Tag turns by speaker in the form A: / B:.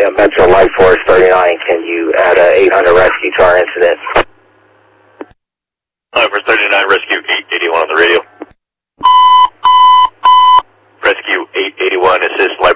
A: Yeah, Metro Light Force 39, can you add a 800 rescue to our incident?
B: Light Force 39, rescue 881 on the radio. Rescue 881, assist Light